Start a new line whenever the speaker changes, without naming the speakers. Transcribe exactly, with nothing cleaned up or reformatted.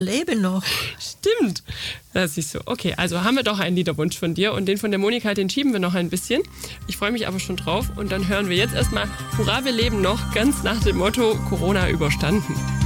Lebe noch.
Stimmt. Das ist so. Okay, also haben wir doch einen Liederwunsch von dir und den von der Monika, den schieben wir noch ein bisschen. Ich freue mich aber schon drauf und dann hören wir jetzt erstmal Hurra, wir leben noch, ganz nach dem Motto Corona überstanden.